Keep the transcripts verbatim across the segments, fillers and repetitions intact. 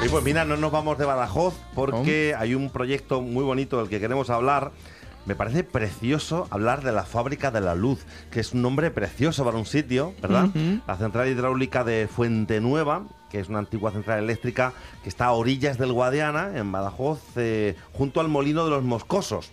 Y pues mira, no nos vamos de Badajoz porque hay un proyecto muy bonito del que queremos hablar. Me parece precioso hablar de la Fábrica de la Luz, que es un nombre precioso para un sitio, ¿verdad? Uh-huh. La central hidráulica de Fuente Nueva, que es una antigua central eléctrica que está a orillas del Guadiana, en Badajoz, eh, junto al Molino de los Moscosos.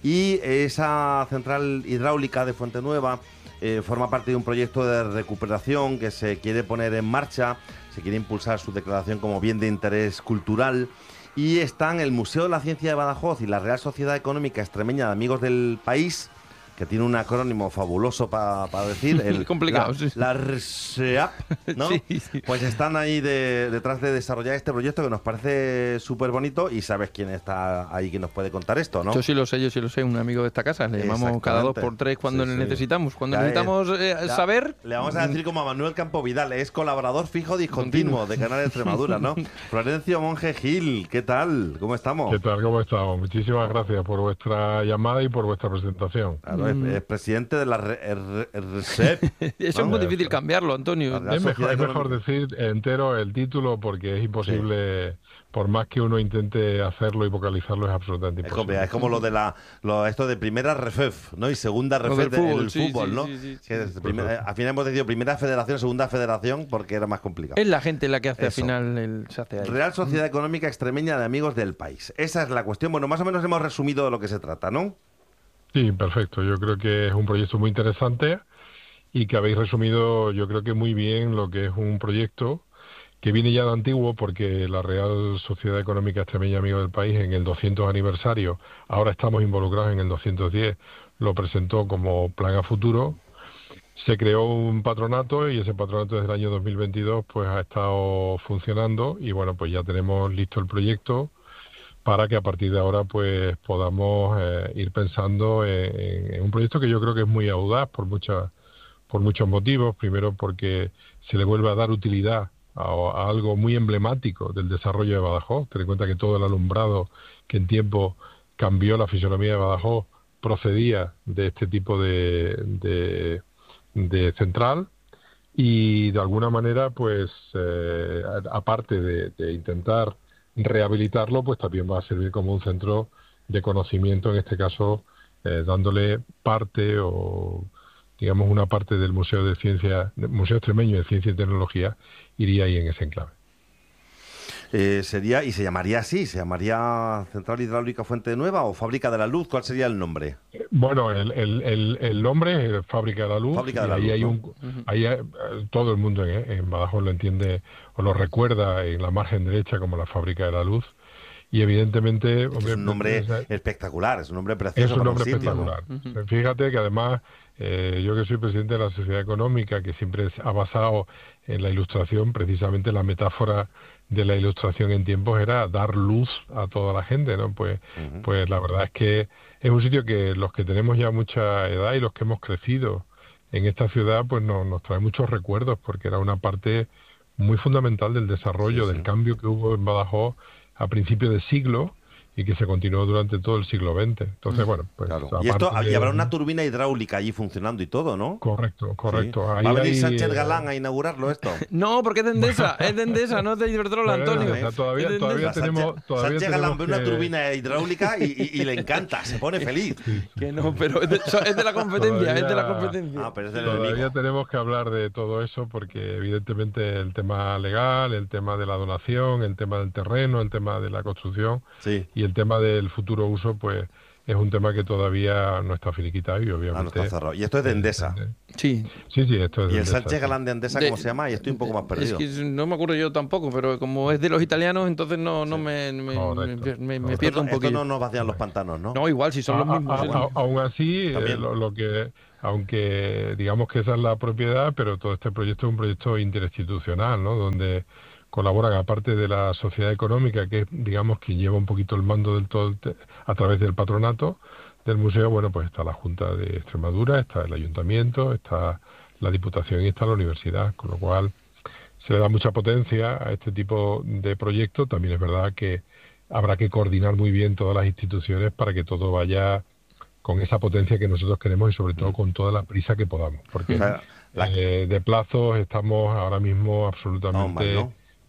Y esa central hidráulica de Fuente Nueva eh, forma parte de un proyecto de recuperación que se quiere poner en marcha, se quiere impulsar su declaración como bien de interés cultural. Y están el Museo de la Ciencia de Badajoz y la Real Sociedad Económica Extremeña de Amigos del País, que tiene un acrónimo fabuloso para pa decir. El, complicado, la, sí. La R S E A P, ¿no? Sí, sí. Pues están ahí de, detrás de desarrollar este proyecto que nos parece súper bonito y sabes quién está ahí que nos puede contar esto, ¿no? Yo sí lo sé, yo sí lo sé, un amigo de esta casa. Le llamamos cada dos por tres cuando sí, le necesitamos. Cuando ya necesitamos eh, ya, saber... Le vamos a decir como a Manuel Campo Vidal, es colaborador fijo discontinuo de Canal de Extremadura, ¿no? Florencio Monge Gil, ¿qué tal? ¿Cómo estamos? ¿Qué tal? ¿Cómo estamos? Muchísimas gracias por vuestra llamada y por vuestra presentación. Claro, mm. es, es presidente de la R S E P. Eso ¿no? es muy difícil cambiarlo, Antonio. Es mejor, es mejor decir entero el título porque es imposible, sí. por más que uno intente hacerlo y vocalizarlo, es absolutamente imposible. Es como, es como lo de la lo, esto de primera R F E F, ¿no? Y segunda R F E F del fútbol, sí, fútbol, sí, ¿no? Sí, sí, sí, que sí, primer, al final hemos decidido primera federación, segunda federación, porque era más complicado. Es la gente la que hace Eso. al final el, se hace ahí. Real Sociedad Económica Extremeña de Amigos del País. Esa es la cuestión. Bueno, más o menos hemos resumido de lo que se trata, ¿no? Sí, perfecto. Yo creo que es un proyecto muy interesante y que habéis resumido, yo creo que muy bien lo que es un proyecto que viene ya de antiguo, porque la Real Sociedad Económica Extremeña Amigos del País en el doscientos aniversario, ahora estamos involucrados en el doscientos diez, lo presentó como plan a futuro. Se creó un patronato y ese patronato desde el año dos mil veintidós pues ha estado funcionando y bueno, pues ya tenemos listo el proyecto para que a partir de ahora pues podamos eh, ir pensando en, en un proyecto que yo creo que es muy audaz por muchas por muchos motivos. Primero porque se le vuelve a dar utilidad a, a algo muy emblemático del desarrollo de Badajoz. Ten en cuenta que todo el alumbrado que en tiempo cambió la fisonomía de Badajoz procedía de este tipo de, de, de central y de alguna manera pues eh, aparte de, de intentar rehabilitarlo, pues también va a servir como un centro de conocimiento, en este caso eh, dándole parte o digamos una parte del Museo de Ciencia, Museo Extremeño de Ciencia y Tecnología iría ahí en ese enclave. Eh, sería y se llamaría así, se llamaría Central Hidráulica Fuente Nueva o Fábrica de la Luz. ¿Cuál sería el nombre? Bueno, el, el, el, el nombre es Fábrica de la Luz. Fábrica de la ahí Luz, hay ¿no? un, uh-huh. ahí hay, todo el mundo en, en Badajoz lo entiende o lo recuerda en la margen derecha como la Fábrica de la Luz. Y evidentemente... Es hombre, un nombre es, espectacular, es un nombre precioso. Es un nombre un sitio, espectacular. ¿no? Uh-huh. Fíjate que además, eh, yo que soy presidente de la Sociedad Económica, que siempre ha basado en la ilustración, precisamente la metáfora de la ilustración en tiempos era dar luz a toda la gente, ¿no? Pues, uh-huh. pues la verdad es que es un sitio que los que tenemos ya mucha edad y los que hemos crecido en esta ciudad, pues no, nos trae muchos recuerdos, porque era una parte muy fundamental del desarrollo, sí, sí. del cambio que hubo en Badajoz a principios de siglo y que se continuó durante todo el siglo veinte. Entonces, bueno, pues... Claro. Y esto, de... y habrá una turbina hidráulica allí funcionando y todo, ¿no? Correcto, correcto. Sí. Ahí ¿Va a venir hay... Sánchez Galán a inaugurarlo esto? No, porque es de Endesa, es de Endesa, no es de Iberdrola, Antonio. O sea, todavía, todavía tenemos... Sánchez, todavía Sánchez tenemos Galán ve que... una turbina hidráulica y, y, y le encanta, se pone feliz. Sí, sí. Que no, pero es de, es de la competencia, todavía, es de la competencia. Ah, pero es del todavía enemigo. Tenemos que hablar de todo eso porque evidentemente el tema legal, el tema de la donación, el tema del terreno, el tema de la construcción sí. y el tema del futuro uso, pues es un tema que todavía no está finiquitado y obviamente... Ah, no está cerrado. Y esto es de Endesa. Sí. Sí, sí, esto es de ¿Y el Endesa, Sánchez Galán de Endesa cómo de, se llama? Y estoy un poco más perdido. Es que no me acuerdo yo tampoco, pero como es de los italianos, entonces no, no sí. me, me, me, me, me pierdo un poquito. Esto no nos vacían los pantanos, ¿no? No, igual, si son a, los mismos. A, a, a, aún así, eh, lo, lo que... Aunque digamos que esa es la propiedad, pero todo este proyecto es un proyecto interinstitucional, ¿no? Donde colaboran, aparte de la sociedad económica, que es, digamos, quien lleva un poquito el mando del todo a través del patronato del museo, bueno, pues está la Junta de Extremadura, está el Ayuntamiento, está la Diputación y está la Universidad, con lo cual se le da mucha potencia a este tipo de proyectos. También es verdad que habrá que coordinar muy bien todas las instituciones para que todo vaya con esa potencia que nosotros queremos y sobre todo con toda la prisa que podamos, porque o sea, la... eh, de plazos estamos ahora mismo absolutamente... No, mal, ¿no?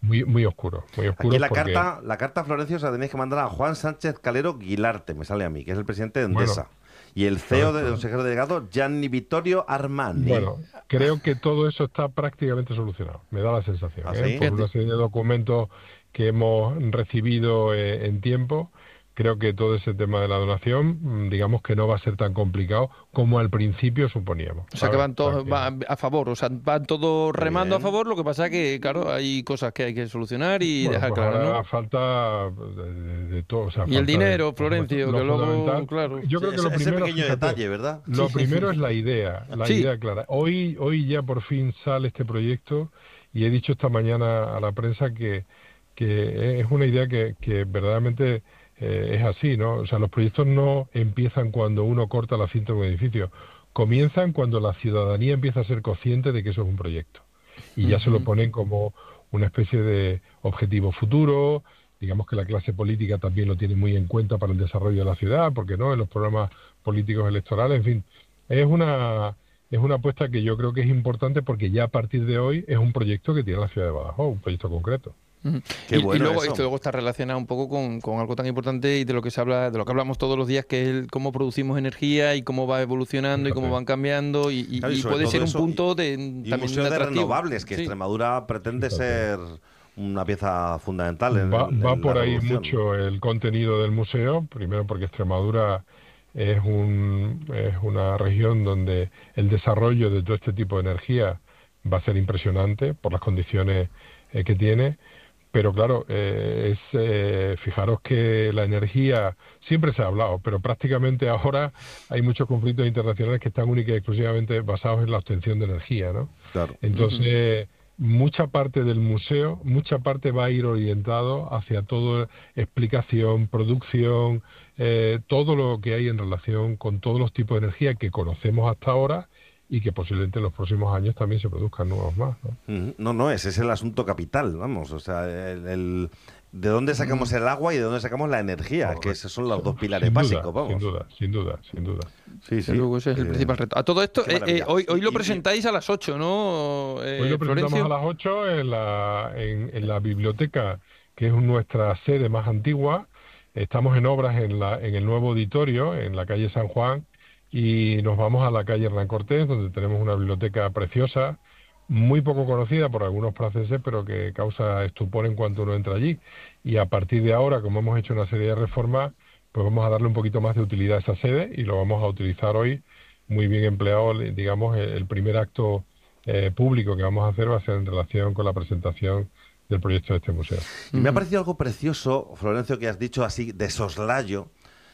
Muy, muy oscuro, muy oscuro. Aquí la porque... carta, la carta Florencio se la tenéis que mandar a Juan Sánchez Calero Guilarte, me sale a mí, que es el presidente de Endesa. Bueno, y el C E O del consejero delegado, Gianni Vittorio Armani. Bueno, creo que todo eso está prácticamente solucionado, me da la sensación, ¿Ah, ¿eh? sí? Por una serie de documentos que hemos recibido eh, en tiempo. Creo que todo ese tema de la donación, digamos que no va a ser tan complicado como al principio suponíamos. O sea, que van todos van a favor, o sea, van todos remando a favor, lo que pasa es que, claro, hay cosas que hay que solucionar y bueno, dejar pues claro, ahora ¿no? falta de, de, de todo. O sea, y el dinero, de, Florencio, que luego, claro... Yo creo sí, que lo ese primero, pequeño fíjate, detalle, ¿verdad? Lo sí, primero sí. es la idea, la sí. idea clara. Hoy, hoy ya por fin sale este proyecto y he dicho esta mañana a la prensa que, que es una idea que, que verdaderamente... Eh, es así, ¿no? O sea, los proyectos no empiezan cuando uno corta la cinta de un edificio, comienzan cuando la ciudadanía empieza a ser consciente de que eso es un proyecto. Y ya uh-huh. se lo ponen como una especie de objetivo futuro, digamos que la clase política también lo tiene muy en cuenta para el desarrollo de la ciudad, porque no, en los programas políticos electorales, en fin, es una... Es una apuesta que yo creo que es importante porque ya a partir de hoy es un proyecto que tiene la ciudad de Badajoz, un proyecto concreto. Qué y, bueno y luego eso. Esto luego está relacionado un poco con, con algo tan importante y de lo que se habla, de lo que hablamos todos los días, que es el cómo producimos energía y cómo va evolucionando y cómo van cambiando y, y, claro, y, y puede ser un punto de y también un museo de renovables que sí. Extremadura pretende Fíjate. ser una pieza fundamental en, va, en va por la ahí revolución. Mucho el contenido del museo, primero porque Extremadura es un es una región donde el desarrollo de todo este tipo de energía va a ser impresionante por las condiciones eh, que tiene. Pero claro, eh, es eh, fijaros que la energía siempre se ha hablado, pero prácticamente ahora hay muchos conflictos internacionales que están únicamente y exclusivamente basados en la obtención de energía, ¿no? Claro. Entonces, uh-huh. mucha parte del museo, mucha parte va a ir orientado hacia todo explicación, producción, eh, todo lo que hay en relación con todos los tipos de energía que conocemos hasta ahora y que posiblemente en los próximos años también se produzcan nuevos más, ¿no? No, no, ese es el asunto capital, vamos, o sea, el, el de dónde sacamos el agua y de dónde sacamos la energía, no, que esos son los dos pilares sin básicos, duda, vamos. Sin duda, sin duda, sin duda. Sí, sí. Luego ese es el eh, principal reto. A todo esto, eh, eh, hoy, hoy lo presentáis a las ocho, ¿no, eh, Hoy lo presentamos Florencio? a las ocho en la, en, en la biblioteca, que es nuestra sede más antigua. Estamos en obras en, la, en el nuevo auditorio, en la calle San Juan, y nos vamos a la calle Hernán Cortés, donde tenemos una biblioteca preciosa, muy poco conocida por algunos franceses, pero que causa estupor en cuanto uno entra allí. Y a partir de ahora, como hemos hecho una serie de reformas, pues vamos a darle un poquito más de utilidad a esa sede y lo vamos a utilizar hoy muy bien empleado. Digamos, el primer acto eh, público que vamos a hacer va a ser en relación con la presentación del proyecto de este museo. Y me ha parecido algo precioso, Florencio, que has dicho así de soslayo,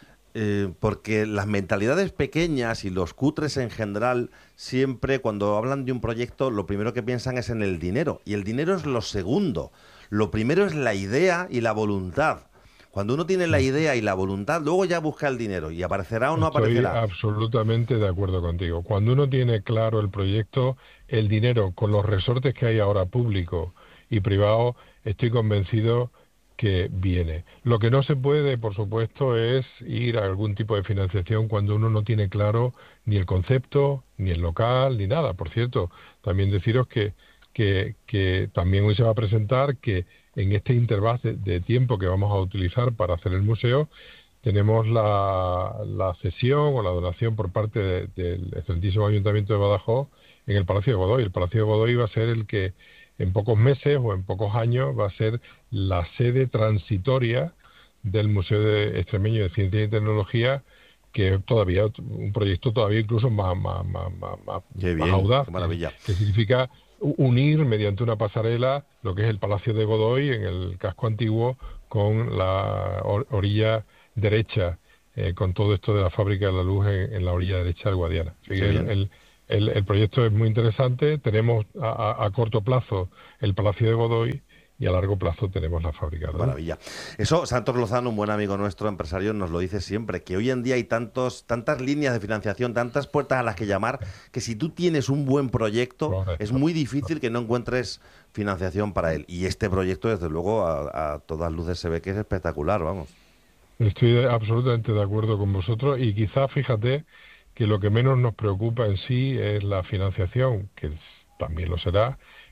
Eh, porque las mentalidades pequeñas y los cutres en general siempre cuando hablan de un proyecto lo primero que piensan es en el dinero y el dinero es lo segundo, lo primero es la idea y la voluntad. Cuando uno tiene la idea y la voluntad, luego ya busca el dinero y aparecerá o no Estoy aparecerá. Estoy absolutamente de acuerdo contigo. Cuando uno tiene claro el proyecto, el dinero con los resortes que hay ahora público y privado, estoy convencido que viene. Lo que no se puede, por supuesto, es ir a algún tipo de financiación cuando uno no tiene claro ni el concepto, ni el local, ni nada. Por cierto, también deciros que, que, que también hoy se va a presentar que en este intervalo de, de tiempo que vamos a utilizar para hacer el museo, tenemos la, la cesión o la donación por parte de, del excelentísimo Ayuntamiento de Badajoz en el Palacio de Godoy. El Palacio de Godoy va a ser el que en pocos meses o en pocos años va a ser la sede transitoria del Museo de Extremeño de Ciencia y Tecnología, que es todavía un proyecto todavía incluso más, más, más, más, más, qué bien, más audaz, qué maravilla. Que, que significa unir mediante una pasarela lo que es el Palacio de Godoy en el casco antiguo con la or orilla derecha, eh, con todo esto de la Fábrica de la Luz en, en la orilla derecha del Guadiana. Así que el, el, el, el proyecto es muy interesante. Tenemos a, a, a corto plazo el Palacio de Godoy y a largo plazo tenemos la fábrica. ¿No? Maravilla. Eso, Santos Lozano, un buen amigo nuestro, empresario, nos lo dice siempre, que hoy en día hay tantos, tantas líneas de financiación, tantas puertas a las que llamar, que si tú tienes un buen proyecto, correcto, es muy difícil que no encuentres financiación para él. Y este proyecto, desde luego, a, a todas luces se ve que es espectacular, vamos. Estoy absolutamente de acuerdo con vosotros y quizás, fíjate, que lo que menos nos preocupa en sí es la financiación, que también lo será,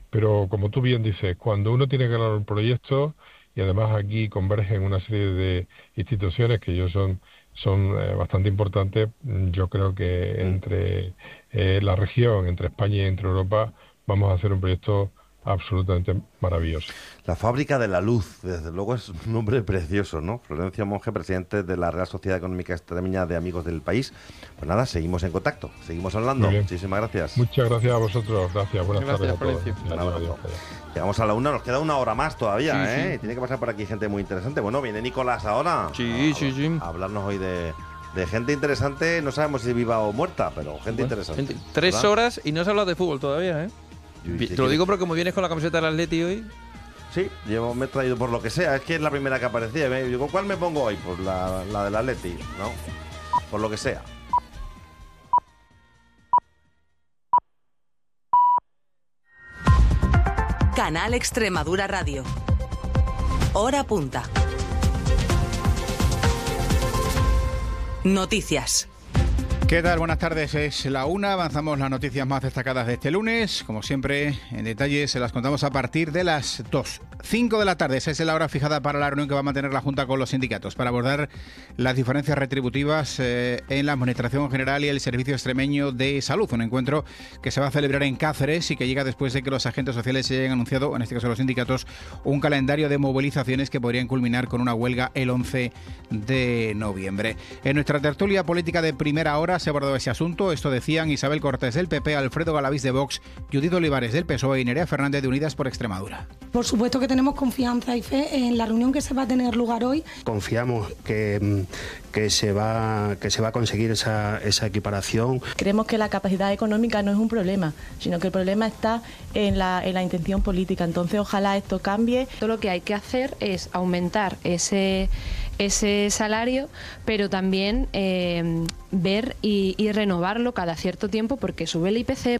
Pero como tú bien dices, cuando uno tiene que ganar un proyecto, y además aquí convergen una serie de instituciones que yo son son eh, bastante importantes, yo creo que entre eh, la región, entre España y entre Europa, vamos a hacer un proyecto absolutamente maravilloso. La Fábrica de la Luz, desde luego es un nombre precioso, ¿no? Florencio Monge, presidente de la Real Sociedad Económica Extremeña de Amigos del País. Pues nada, seguimos en contacto, seguimos hablando. Muchísimas gracias. Muchas gracias a vosotros, gracias, buenas gracias, tardes a todos. Un abrazo. Llegamos a la una, nos queda una hora más todavía, sí, ¿eh? Sí. Tiene que pasar por aquí gente muy interesante. Bueno, viene Nicolás ahora. Sí, a, sí, sí. A hablarnos hoy de... De gente interesante, no sabemos si viva o muerta, pero gente bueno, interesante. Gente, tres ¿verdad? horas y no se habla de fútbol todavía, ¿eh? Te lo digo porque como vienes con la camiseta del Atleti hoy. Sí, yo me he traído por lo que sea, es que es la primera que aparecía. Me digo, ¿cuál me pongo hoy? Pues la, la del Atleti, ¿no? Por lo que sea. Canal Extremadura Radio. Hora punta. Noticias. ¿Qué tal? Buenas tardes, es la una, avanzamos las noticias más destacadas de este lunes. Como siempre, en detalle se las contamos a partir de las dos. cinco de la tarde, esa es la hora fijada para la reunión que va a mantener la Junta con los sindicatos para abordar las diferencias retributivas eh, en la Administración General y el Servicio Extremeño de Salud. Un encuentro que se va a celebrar en Cáceres y que llega después de que los agentes sociales se hayan anunciado, en este caso los sindicatos, un calendario de movilizaciones que podrían culminar con una huelga el once de noviembre. En nuestra tertulia política de primera hora se ha abordado ese asunto. Esto decían Isabel Cortés del P P, Alfredo Galaviz de Vox, Judith Olivares del P S O E y Nerea Fernández de Unidas por Extremadura. Por supuesto que tenemos confianza y fe en la reunión que se va a tener lugar hoy. Confiamos que, que, se, va, que se va a conseguir esa, esa equiparación. Creemos que la capacidad económica no es un problema, sino que el problema está en la, en la intención política. Entonces, ojalá esto cambie. Todo lo que hay que hacer es aumentar ese... ese salario, pero también eh, ver y, y renovarlo cada cierto tiempo porque sube el I P C.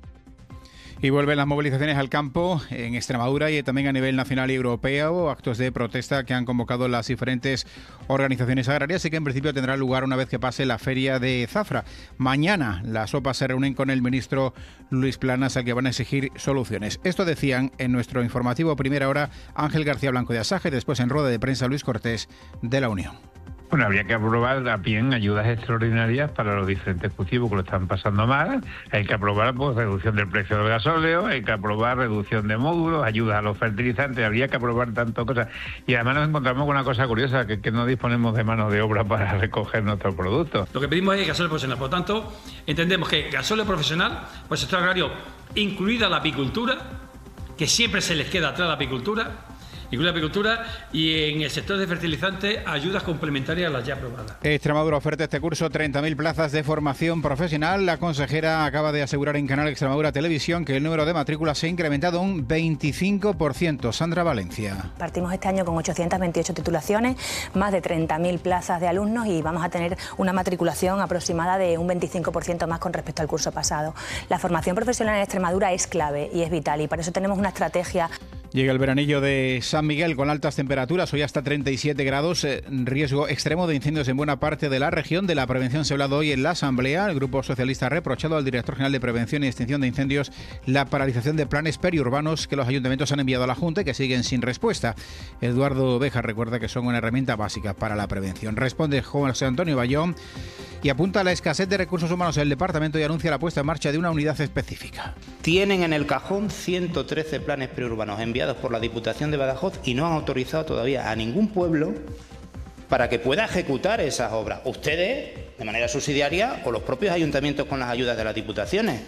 Y vuelven las movilizaciones al campo en Extremadura y también a nivel nacional y europeo, actos de protesta que han convocado las diferentes organizaciones agrarias y que en principio tendrá lugar una vez que pase la feria de Zafra. Mañana las O P A se reúnen con el ministro Luis Planas, al que van a exigir soluciones. Esto decían en nuestro informativo Primera Hora Ángel García Blanco de Asaja y después en rueda de prensa Luis Cortés de la Unión. Bueno, habría que aprobar también ayudas extraordinarias para los diferentes cultivos que lo están pasando mal. Hay que aprobar pues, reducción del precio del gasóleo, hay que aprobar reducción de módulos, ayudas a los fertilizantes, habría que aprobar tantas cosas. Y además nos encontramos con una cosa curiosa, que, que no disponemos de mano de obra para recoger nuestros productos. Lo que pedimos es gasóleo profesional. Por lo tanto, entendemos que gasóleo profesional, pues sector agrario, incluida la apicultura, que siempre se les queda atrás la apicultura, incluye la agricultura, y en el sector de fertilizantes ayudas complementarias a las ya aprobadas. Extremadura oferta este curso treinta mil plazas de formación profesional. La consejera acaba de asegurar en Canal Extremadura Televisión que el número de matrículas se ha incrementado un veinticinco por ciento. Sandra Valencia. Partimos este año con ochocientas veintiocho titulaciones, más de treinta mil plazas de alumnos y vamos a tener una matriculación aproximada de un veinticinco por ciento más con respecto al curso pasado. La formación profesional en Extremadura es clave y es vital y para eso tenemos una estrategia. Llega el veranillo de San Miguel con altas temperaturas, hoy hasta treinta y siete grados, eh, riesgo extremo de incendios en buena parte de la región. De la prevención se ha hablado hoy en la Asamblea. El Grupo Socialista ha reprochado al Director General de Prevención y Extinción de Incendios la paralización de planes periurbanos que los ayuntamientos han enviado a la Junta y que siguen sin respuesta. Eduardo Beja recuerda que son una herramienta básica para la prevención. Responde José Antonio Bayón y apunta a la escasez de recursos humanos en el departamento y anuncia la puesta en marcha de una unidad específica. Tienen en el cajón ciento trece planes periurbanos enviados por la Diputación de Badajoz y no han autorizado todavía a ningún pueblo para que pueda ejecutar esas obras. Ustedes, de manera subsidiaria, o los propios ayuntamientos con las ayudas de las diputaciones.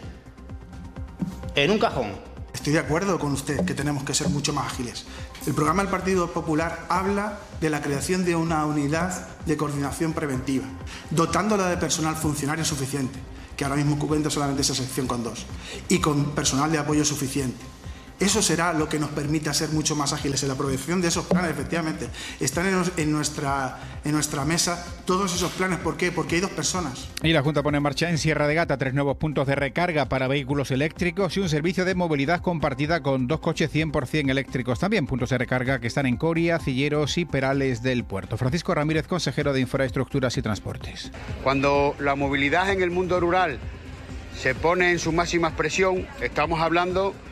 En un cajón. Estoy de acuerdo con usted que tenemos que ser mucho más ágiles. El programa del Partido Popular habla de la creación de una unidad de coordinación preventiva, dotándola de personal funcionario suficiente, que ahora mismo cuenta solamente esa sección con dos, y con personal de apoyo suficiente. Eso será lo que nos permita ser mucho más ágiles en la aprobación de esos planes. Efectivamente, están en, en, nuestra, en nuestra mesa todos esos planes. ¿Por qué? Porque hay dos personas. Y la Junta pone en marcha en Sierra de Gata tres nuevos puntos de recarga para vehículos eléctricos y un servicio de movilidad compartida con dos coches cien por ciento eléctricos. También puntos de recarga que están en Coria, Cilleros y Perales del Puerto. Francisco Ramírez, consejero de Infraestructuras y Transportes. Cuando la movilidad en el mundo rural se pone en su máxima expresión, estamos hablando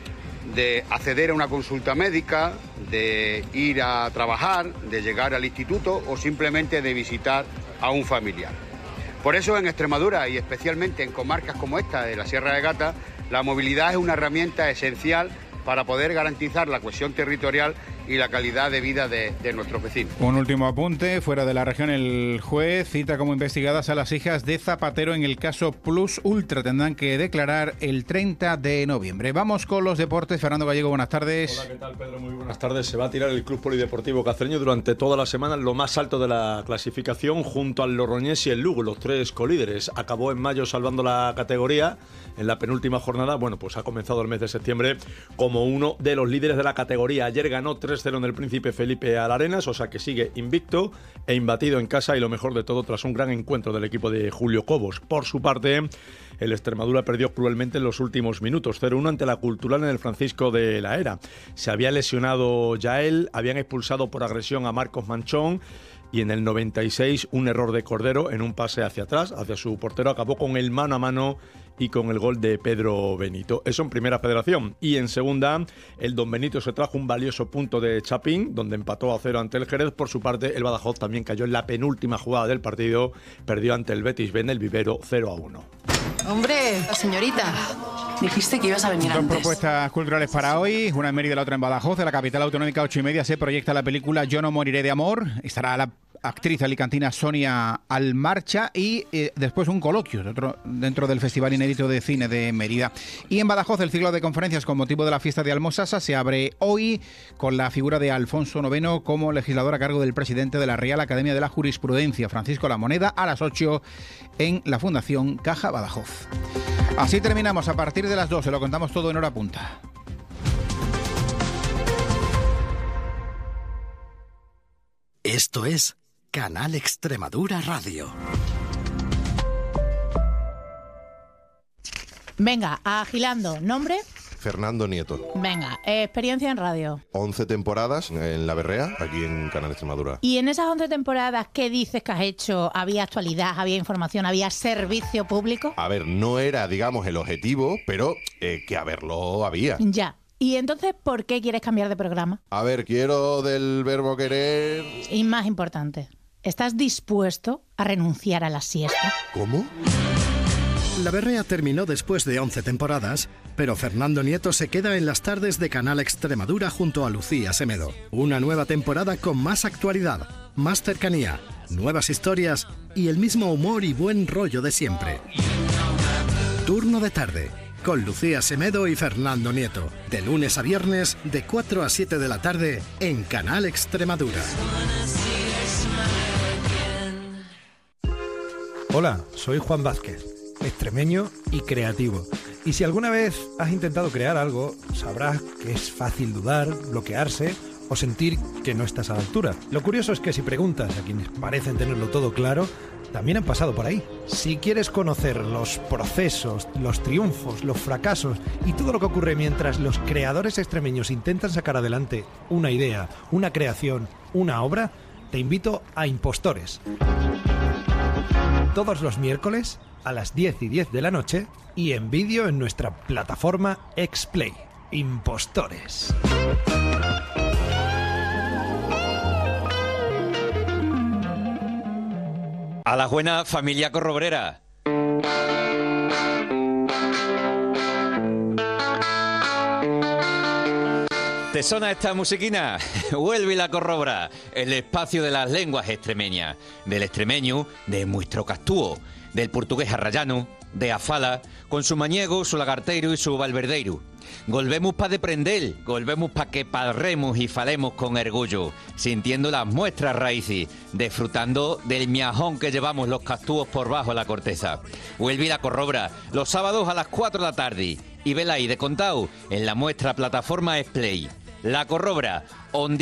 de acceder a una consulta médica, de ir a trabajar, de llegar al instituto o simplemente de visitar a un familiar. Por eso en Extremadura y especialmente en comarcas como esta de la Sierra de Gata, la movilidad es una herramienta esencial para poder garantizar la cohesión territorial y la calidad de vida de, de nuestros vecinos. Un último apunte. Fuera de la región, el juez cita como investigadas a las hijas de Zapatero en el caso Plus Ultra. Tendrán que declarar el treinta de noviembre. Vamos con los deportes. Fernando Gallego, buenas tardes. Hola, ¿qué tal, Pedro? Muy buenas tardes. Se va a tirar el Club Polideportivo Cacereño durante toda la semana lo más alto de la clasificación junto al Logroñés y el Lugo, los tres colíderes. Acabó en mayo salvando la categoría en la penúltima jornada. Bueno, pues ha comenzado el mes de septiembre como uno de los líderes de la categoría. Ayer ganó tres cero en el Príncipe Felipe al Arenas, o sea que sigue invicto e imbatido en casa, y lo mejor de todo tras un gran encuentro del equipo de Julio Cobos. Por su parte, el Extremadura perdió cruelmente en los últimos minutos, cero uno ante la Cultural en el Francisco de la Era. Se había lesionado Yael, habían expulsado por agresión a Marcos Manchón, y en el noventa y seis un error de Cordero en un pase hacia atrás, hacia su portero, acabó con el mano a mano y con el gol de Pedro Benito. Eso en primera federación. Y en segunda, el Don Benito se trajo un valioso punto de Chapín, donde empató a cero ante el Jerez. Por su parte, el Badajoz también cayó en la penúltima jugada del partido, perdió ante el Betis B en el Vivero cero a uno. Hombre, señorita, dijiste que ibas a venir Dos antes. propuestas culturales para hoy, una en Mérida y la otra en Badajoz. En la capital autonómica, ocho y media, se proyecta la película Yo no moriré de amor. Estará la actriz alicantina Sonia Almarcha y eh, después un coloquio otro, dentro del Festival Inédito de Cine de Mérida. Y en Badajoz, el ciclo de conferencias con motivo de la fiesta de Almosasa se abre hoy con la figura de Alfonso noveno como legislador a cargo del presidente de la Real Academia de la Jurisprudencia, Francisco La Moneda, a las ocho en la Fundación Caja Badajoz. Así terminamos. A partir de las dos se lo contamos todo en hora punta. Esto es Canal Extremadura Radio. Venga, agilando. ¿Nombre? Fernando Nieto. Venga, experiencia en radio. once temporadas en La Berrea, aquí en Canal Extremadura. Y en esas once temporadas, ¿qué dices que has hecho? ¿Había actualidad, había información, había servicio público? A ver, no era, digamos, el objetivo, pero eh, que haberlo había. Ya. ¿Y entonces por qué quieres cambiar de programa? A ver, quiero del verbo querer... Y más importante, ¿estás dispuesto a renunciar a la siesta? ¿Cómo? La Berrea terminó después de once temporadas, pero Fernando Nieto se queda en las tardes de Canal Extremadura junto a Lucía Semedo. Una nueva temporada con más actualidad, más cercanía, nuevas historias y el mismo humor y buen rollo de siempre. Turno de tarde, con Lucía Semedo y Fernando Nieto, de lunes a viernes de cuatro a siete de la tarde en Canal Extremadura. Hola, soy Juan Vázquez, extremeño y creativo. Y si alguna vez has intentado crear algo, sabrás que es fácil dudar, bloquearse o sentir que no estás a la altura. Lo curioso es que si preguntas a quienes parecen tenerlo todo claro, también han pasado por ahí. Si quieres conocer los procesos, los triunfos, los fracasos y todo lo que ocurre mientras los creadores extremeños intentan sacar adelante una idea, una creación, una obra, te invito a Impostores. Todos los miércoles a las diez y diez de la noche y en vídeo en nuestra plataforma Xplay. Impostores. A la buena familia corrobrera. ¿Te suena esta musiquina? Vuelve la corrobra, el espacio de las lenguas extremeñas, del extremeño, de nuestro castúo, del portugués arrayano, de afala, con su mañego, su lagarteiro y su valverdeiro. Volvemos pa deprender, volvemos pa que parremos y falemos con orgullo, sintiendo las muestras raíces, disfrutando del miajón que llevamos los castúos por bajo la corteza. Vuelve la corrobra, los sábados a las cuatro de la tarde, y vela ahí de contado en la muestra plataforma Xplay. La corrobra, on